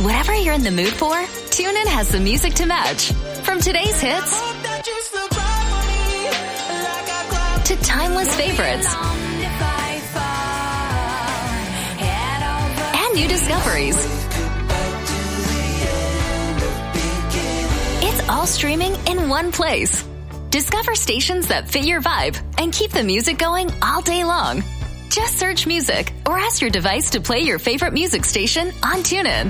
Whatever you're in the mood for, TuneIn has the music to match. From today's hits to timeless favorites and new discoveries. It's all streaming in one place. Discover stations that fit your vibe and keep the music going all day long. Just search music or ask your device to play your favorite music station on TuneIn.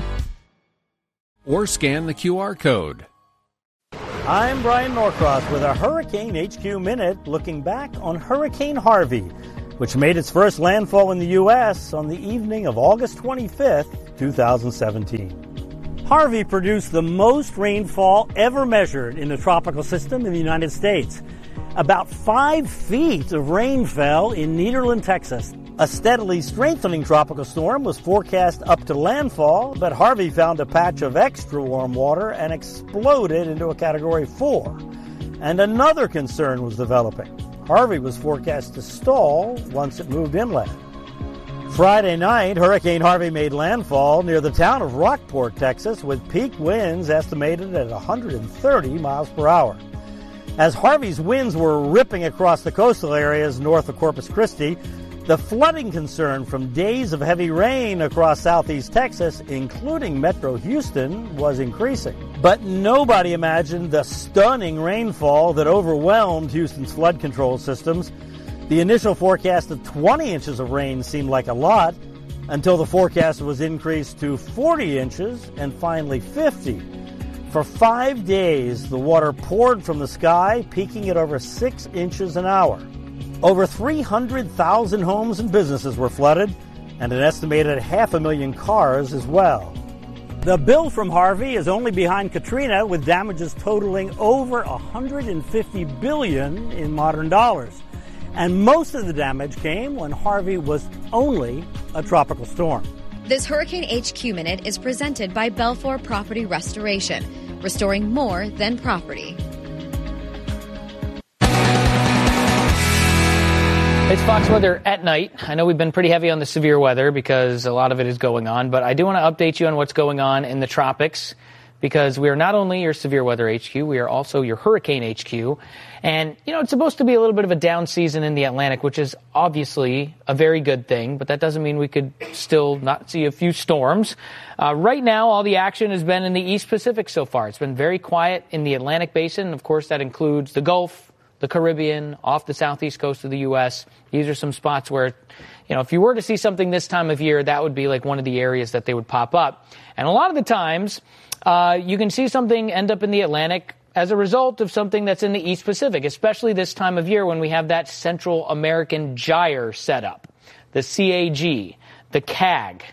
Or scan the QR code. I'm Brian Norcross with a Hurricane HQ Minute looking back on Hurricane Harvey, which made its first landfall in the U.S. on the evening of August 25th, 2017. Harvey produced the most rainfall ever measured in a tropical system in the United States. About 5 feet of rain fell in Nederland, Texas. A steadily strengthening tropical storm was forecast up to landfall, but Harvey found a patch of extra warm water and exploded into a Category 4. And another concern was developing. Harvey was forecast to stall once it moved inland. Friday night, Hurricane Harvey made landfall near the town of Rockport, Texas, with peak winds estimated at 130 miles per hour. As Harvey's winds were ripping across the coastal areas north of Corpus Christi, the flooding concern from days of heavy rain across southeast Texas, including Metro Houston, was increasing. But nobody imagined the stunning rainfall that overwhelmed Houston's flood control systems. The initial forecast of 20 inches of rain seemed like a lot, until the forecast was increased to 40 inches and finally 50. For 5 days, the water poured from the sky, peaking at over 6 inches an hour. Over 300,000 homes and businesses were flooded, and an estimated 500,000 cars as well. The bill from Harvey is only behind Katrina, with damages totaling over $150 billion in modern dollars. And most of the damage came when Harvey was only a tropical storm. This Hurricane HQ Minute is presented by Belfour Property Restoration, restoring more than property. It's Fox Weather at night. I know we've been pretty heavy on the severe weather because a lot of it is going on, but I do want to update you on what's going on in the tropics, because we are not only your severe weather HQ, we are also your hurricane HQ. And, it's supposed to be a little bit of a down season in the Atlantic, which is obviously a very good thing, but that doesn't mean we could still not see a few storms. Right now, all the action has been in the East Pacific so far. It's been very quiet in the Atlantic Basin. Of course, that includes the Gulf, the Caribbean, off the southeast coast of the U.S. These are some spots where, if you were to see something this time of year, that would be like one of the areas that they would pop up. And a lot of the times, you can see something end up in the Atlantic as a result of something that's in the East Pacific, especially this time of year when we have that Central American gyre set up. The CAG, the CAG,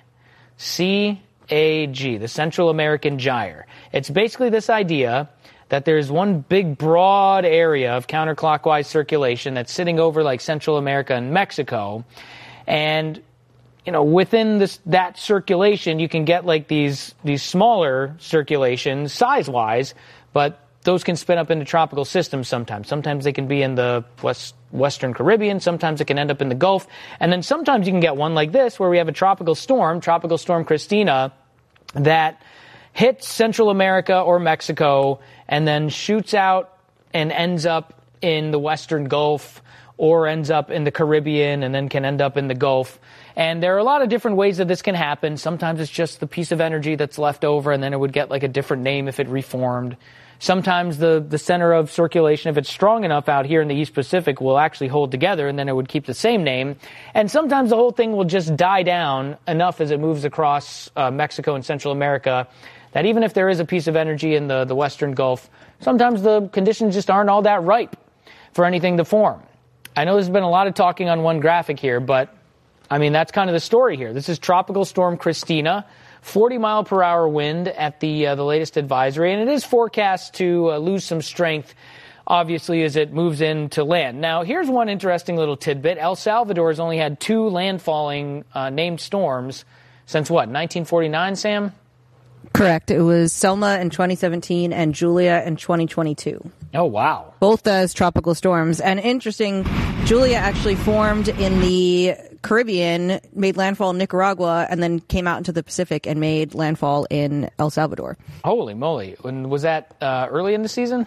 CAG, the Central American gyre. It's basically this idea that there's one big broad area of counterclockwise circulation that's sitting over like Central America and Mexico. And within that circulation, you can get like these smaller circulations size-wise, but those can spin up into tropical systems sometimes. Sometimes they can be in the Western Caribbean. Sometimes it can end up in the Gulf. And then sometimes you can get one like this where we have a Tropical Storm Christina, that hits Central America or Mexico and then shoots out and ends up in the Western Gulf or ends up in the Caribbean and then can end up in the Gulf. And there are a lot of different ways that this can happen. Sometimes it's just the piece of energy that's left over, and then it would get like a different name if it reformed. Sometimes the center of circulation, if it's strong enough out here in the East Pacific, will actually hold together, and then it would keep the same name. And sometimes the whole thing will just die down enough as it moves across Mexico and Central America that even if there is a piece of energy in the Western Gulf, sometimes the conditions just aren't all that ripe for anything to form. I know there's been a lot of talking on one graphic here, but that's kind of the story here. This is Tropical Storm Christina, 40-mile-per-hour wind at the latest advisory, and it is forecast to lose some strength, obviously, as it moves into land. Now, here's one interesting little tidbit. El Salvador has only had 2 landfalling named storms since what, 1949, Sam? Correct. It was Selma in 2017 and Julia in 2022. Oh, wow. Both as tropical storms. And interesting, Julia actually formed in the Caribbean, made landfall in Nicaragua, and then came out into the Pacific and made landfall in El Salvador. Holy moly. When was that early in the season?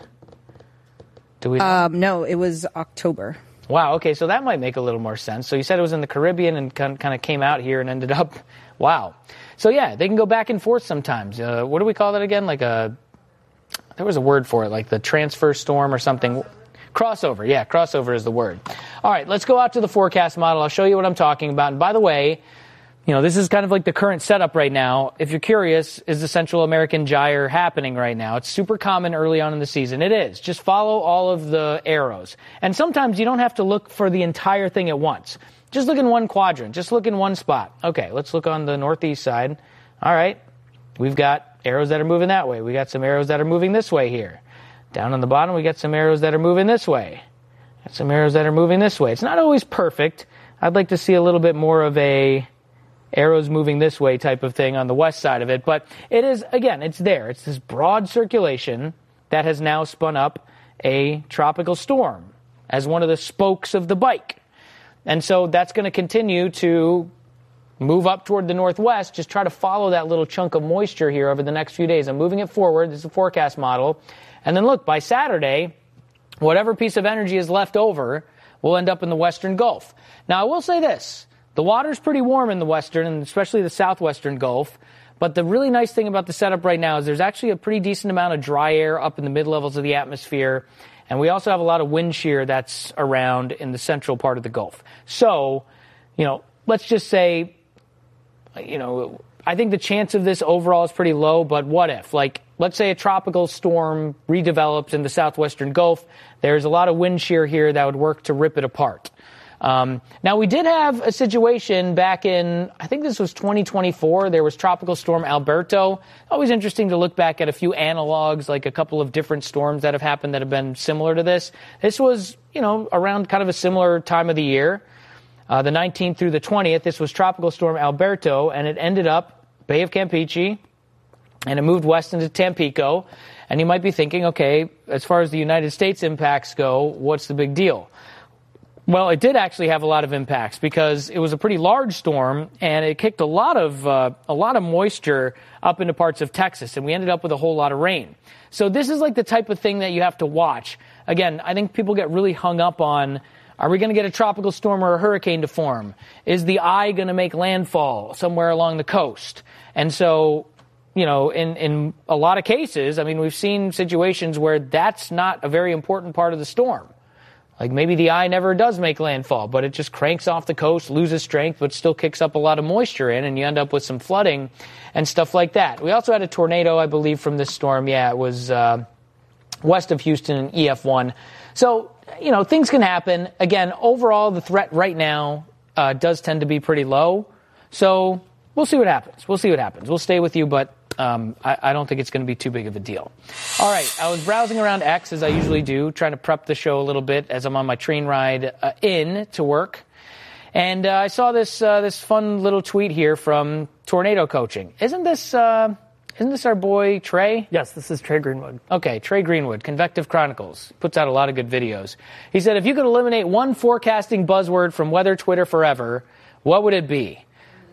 No, it was October. Wow, okay, so that might make a little more sense. So you said it was in the Caribbean and kind of came out here and ended up, wow. So yeah, they can go back and forth sometimes. What do we call that again? There was a word for it, like the transfer storm or something. Crossover, yeah, crossover is the word. All right, let's go out to the forecast model. I'll show you what I'm talking about. And by the way, this is kind of like the current setup right now. If you're curious, is the Central American gyre happening right now? It's super common early on in the season. It is. Just follow all of the arrows. And sometimes you don't have to look for the entire thing at once. Just look in one quadrant. Just look in one spot. Okay, let's look on the northeast side. All right, we've got arrows that are moving that way. We got some arrows that are moving this way here. Down on the bottom, we got some arrows that are moving this way. Got some arrows that are moving this way. It's not always perfect. I'd like to see a little bit more of a arrows moving this way type of thing on the west side of it. But it is, again, it's there. It's this broad circulation that has now spun up a tropical storm as one of the spokes of the bike. And so that's going to continue to move up toward the northwest. Just try to follow that little chunk of moisture here over the next few days. I'm moving it forward. This is a forecast model. And then look, by Saturday, whatever piece of energy is left over will end up in the western Gulf. Now, I will say this. The water's pretty warm in the western, and especially the southwestern Gulf. But the really nice thing about the setup right now is there's actually a pretty decent amount of dry air up in the mid-levels of the atmosphere. And we also have a lot of wind shear that's around in the central part of the Gulf. So, let's just say, I think the chance of this overall is pretty low, but what if? Let's say a tropical storm redevelops in the southwestern Gulf. There's a lot of wind shear here that would work to rip it apart. Now, we did have a situation back in, I think this was 2024. There was Tropical Storm Alberto. Always interesting to look back at a few analogs, like a couple of different storms that have happened that have been similar to this. This was, around kind of a similar time of the year. The 19th through the 20th, this was Tropical Storm Alberto, and it ended up Bay of Campeche, and it moved west into Tampico. And you might be thinking, okay, as far as the United States impacts go, what's the big deal? Well, it did actually have a lot of impacts because it was a pretty large storm, and it kicked a lot of moisture up into parts of Texas, and we ended up with a whole lot of rain. So this is like the type of thing that you have to watch. Again, I think people get really hung up on, are we going to get a tropical storm or a hurricane to form? Is the eye going to make landfall somewhere along the coast? And so, in a lot of cases, we've seen situations where that's not a very important part of the storm. Like maybe the eye never does make landfall, but it just cranks off the coast, loses strength, but still kicks up a lot of moisture in, and you end up with some flooding and stuff like that. We also had a tornado, I believe, from this storm. Yeah, it was west of Houston in EF1. So, things can happen. Again, overall, the threat right now does tend to be pretty low. So we'll see what happens. We'll stay with you, but I don't think it's going to be too big of a deal. All right, I was browsing around X, as I usually do, trying to prep the show a little bit as I'm on my train ride in to work. And I saw this fun little tweet here from Tornado Coaching. Isn't this our boy Trey? Yes, this is Trey Greenwood. Okay, Trey Greenwood, Convective Chronicles, puts out a lot of good videos. He said, if you could eliminate one forecasting buzzword from weather Twitter forever, what would it be?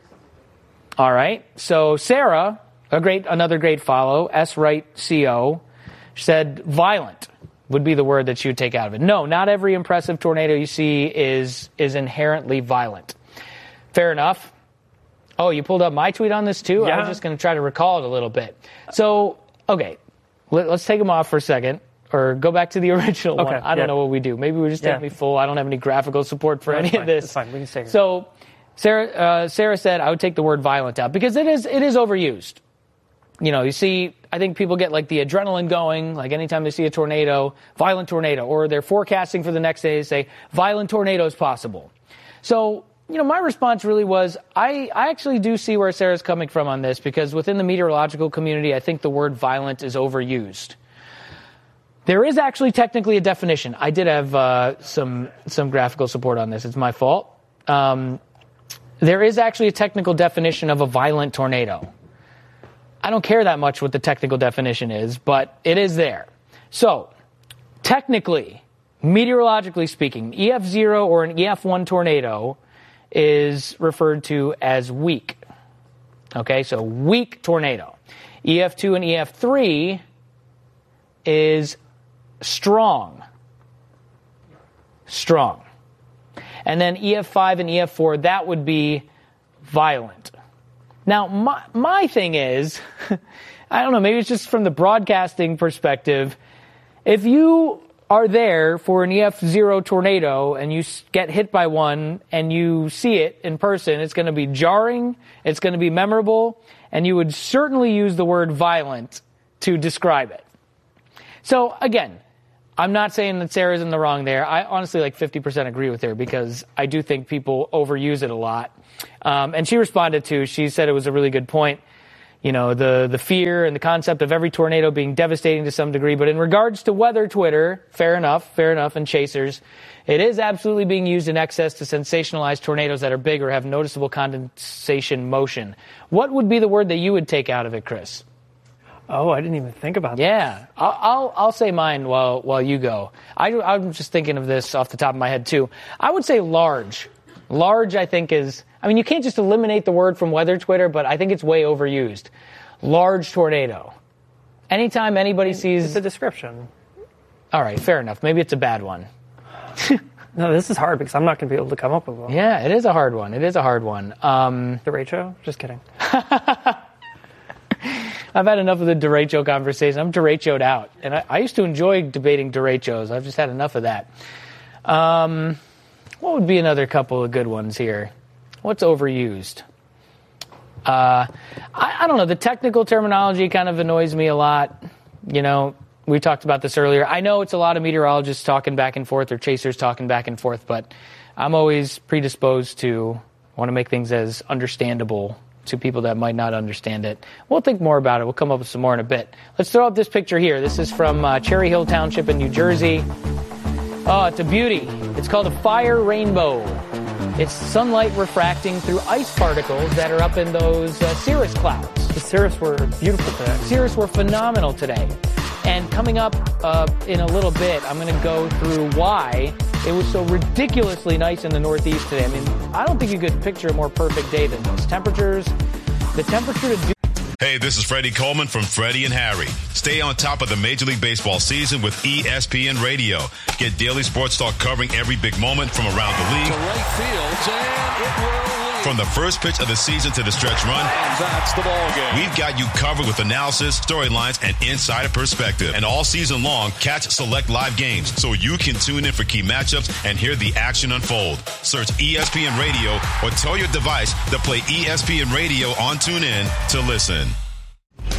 All right, so Sarah, another great follow, SWrightCO, said violent would be the word that she would take out of it. No, not every impressive tornado you see is inherently violent. Fair enough. Oh, you pulled up my tweet on this too? Yeah. I was just going to try to recall it a little bit. So, okay, let's take them off for a second, or go back to the original one. I don't know what we do. Maybe we just take me full. I don't have any graphical support for any of this. That's fine. We can stay here. So, Sarah said I would take the word violent out because it is overused. You see, I think people get like the adrenaline going, like anytime they see a tornado, violent tornado, or they're forecasting for the next day, they say, violent tornado is possible. So, my response really was, I actually do see where Sarah's coming from on this, because within the meteorological community, I think the word violent is overused. There is actually technically a definition. I did have some graphical support on this. It's my fault. There is actually a technical definition of a violent tornado. I don't care that much what the technical definition is, but it is there. So, technically, meteorologically speaking, EF0 or an EF1 tornado is referred to as weak. Okay, so weak tornado. EF2 and EF3 is strong. Strong. And then EF5 and EF4, that would be violent. Now, my thing is, I don't know, maybe it's just from the broadcasting perspective, if you are there for an EF0 tornado and you get hit by one and you see it in person, it's going to be jarring, it's going to be memorable, and you would certainly use the word violent to describe it. So, again, I'm not saying that Sarah's in the wrong there. I honestly 50% agree with her because I do think people overuse it a lot. And she responded too. She said it was a really good point. You know, the fear and the concept of every tornado being devastating to some degree. But in regards to weather Twitter, fair enough, and chasers, it is absolutely being used in excess to sensationalize tornadoes that are big or have noticeable condensation motion. What would be the word that you would take out of it, Chris? Oh, I didn't even think about that. Yeah, I'll say mine while you go. I'm just thinking of this off the top of my head too. I would say large. Large, I think, is... I mean, you can't just eliminate the word from weather Twitter, but I think it's way overused. Large tornado. Anytime anybody sees... It's a description. All right, fair enough. Maybe it's a bad one. No, this is hard because I'm not going to be able to come up with one. Yeah, it is a hard one. Derecho? Just kidding. I've had enough of the derecho conversation. I'm derechoed out. And I used to enjoy debating derechos. I've just had enough of that. What would be another couple of good ones here? What's overused? I don't know. The technical terminology kind of annoys me a lot. You know, we talked about this earlier. I know it's a lot of meteorologists talking back and forth or chasers talking back and forth, but I'm always predisposed to want to make things as understandable to people that might not understand it. We'll think more about it. We'll come up with some more in a bit. Let's throw up this picture here. This is from Cherry Hill Township in New Jersey. Oh, it's a beauty. It's called a fire rainbow. It's sunlight refracting through ice particles that are up in those cirrus clouds. The cirrus were beautiful today. Cirrus were phenomenal today. And coming up in a little bit, I'm going to go through why it was so ridiculously nice in the Northeast today. I mean, I don't think you could picture a more perfect day than this. The temperature to do... Hey, this is Freddie Coleman from Freddie and Harry. Stay on top of the Major League Baseball season with ESPN Radio. Get daily sports talk covering every big moment from around the league. To right field, and it will lead. From the first pitch of the season to the stretch run. And that's the ball game. We've got you covered with analysis, storylines, and insider perspective. And all season long, catch select live games so you can tune in for key matchups and hear the action unfold. Search ESPN Radio or tell your device to play ESPN Radio on TuneIn to listen.